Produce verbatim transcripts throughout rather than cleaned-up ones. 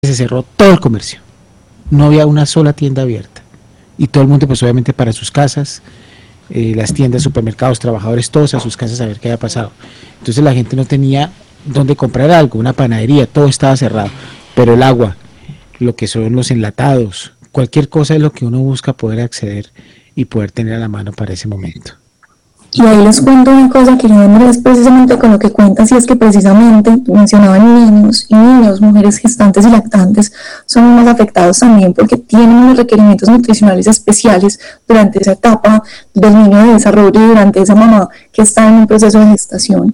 se cerró todo el comercio, no había una sola tienda abierta y todo el mundo pues obviamente para sus casas, eh, las tiendas, supermercados, trabajadores todos a sus casas a ver qué había pasado. Entonces la gente no tenía dónde comprar algo, una panadería, todo estaba cerrado, pero el agua, lo que son los enlatados, cualquier cosa es lo que uno busca poder acceder y poder tener a la mano para ese momento. Y ahí les cuento una cosa que no es precisamente con lo que cuentas, y es que precisamente mencionaban niños y niños, mujeres gestantes y lactantes son más afectados también porque tienen unos requerimientos nutricionales especiales durante esa etapa del niño de desarrollo y durante esa mamá que está en un proceso de gestación.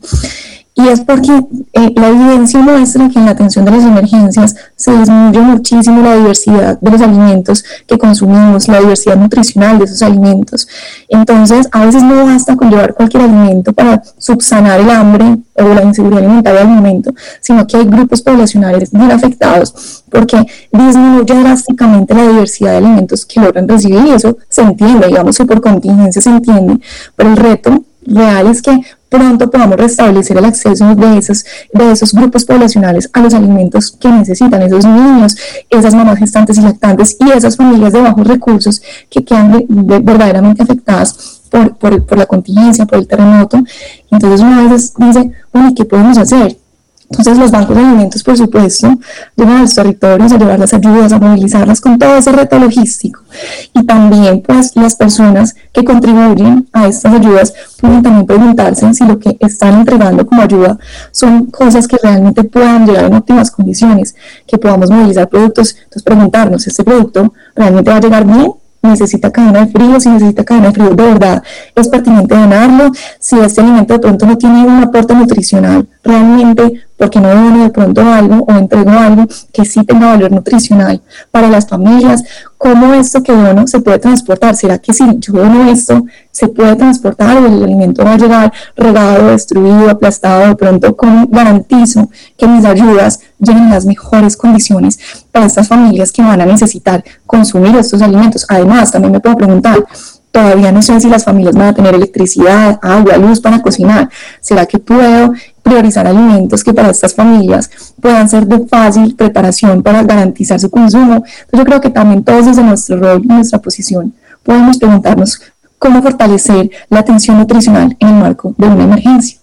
Y es porque eh, la evidencia muestra que en la atención de las emergencias se disminuye muchísimo la diversidad de los alimentos que consumimos, la diversidad nutricional de esos alimentos. Entonces, a veces no basta con llevar cualquier alimento para subsanar el hambre o la inseguridad alimentaria del momento, sino que hay grupos poblacionales muy afectados porque disminuye drásticamente la diversidad de alimentos que logran recibir, y eso se entiende, digamos que por contingencia se entiende, pero el reto real es que pronto podamos restablecer el acceso de esos, de esos grupos poblacionales a los alimentos que necesitan esos niños, esas mamás gestantes y lactantes y esas familias de bajos recursos que quedan de, de, verdaderamente afectadas por, por, por la contingencia, por el terremoto. Entonces una vez dice, bueno, ¿qué podemos hacer? Entonces los bancos de alimentos, por supuesto, llevan a los territorios a llevar las ayudas, a movilizarlas con todo ese reto logístico. Y también pues las personas que contribuyen a estas ayudas pueden también preguntarse si lo que están entregando como ayuda son cosas que realmente puedan llegar en óptimas condiciones, que podamos movilizar productos. Entonces preguntarnos, ¿este producto realmente va a llegar bien? ¿Necesita cadena de frío? Si necesita cadena de frío, de verdad es pertinente donarlo. Si este alimento de pronto no tiene un aporte nutricional, realmente, porque no dono de pronto algo o entrego algo que sí tenga valor nutricional para las familias, ¿cómo esto que dono se puede transportar? ¿Será que si yo dono esto se puede transportar o el alimento va a llegar regado, destruido, aplastado? De pronto, ¿cómo garantizo que mis ayudas lleguen en las mejores condiciones para estas familias que van a necesitar consumir estos alimentos? Además, también me puedo preguntar, todavía no sé si las familias van a tener electricidad, agua, luz para cocinar. ¿Será que puedo priorizar alimentos que para estas familias puedan ser de fácil preparación para garantizar su consumo? Entonces yo creo que también todos desde nuestro rol y nuestra posición podemos preguntarnos cómo fortalecer la atención nutricional en el marco de una emergencia.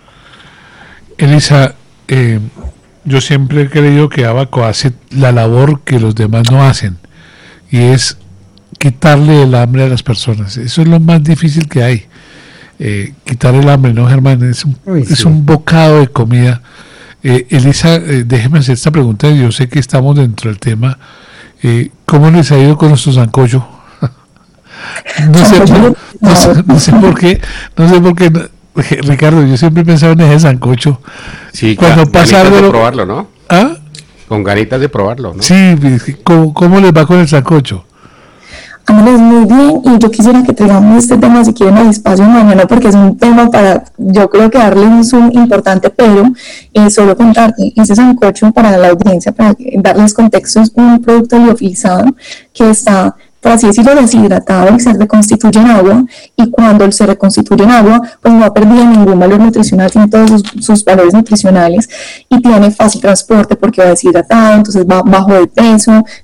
Elisa, eh, yo siempre he creído que Abaco hace la labor que los demás no hacen, y es quitarle el hambre a las personas. Eso es lo más difícil que hay. Eh, quitar el hambre, ¿no, Germán? Es un, Uy, sí. es un bocado de comida. Eh, Elisa, eh, déjeme hacer esta pregunta. Yo sé que estamos dentro del tema. Eh, ¿Cómo les ha ido con nuestro sancocho? no, sé, no, no, sé, no sé por qué. No sé por qué. No, Ricardo, yo siempre he pensado en ese sancocho. Sí, cuando claro, pasa algo, de probarlo, ¿no? ¿Ah? Con ganitas de probarlo, ¿no? Sí, ¿cómo, cómo les va con el sancocho? Ándales, muy bien, y yo quisiera que traigamos este tema si quieren al espacio mañana, porque es un tema para, yo creo que darle un zoom importante, pero eh, solo contarte, ese sancocho para la audiencia, para darles contexto, es un producto liofilizado que está, por así decirlo, deshidratado y se reconstituye en agua, y cuando se reconstituye en agua, pues no ha perdido ningún valor nutricional, tiene todos sus, sus valores nutricionales y tiene fácil transporte porque va deshidratado, entonces va bajo de peso,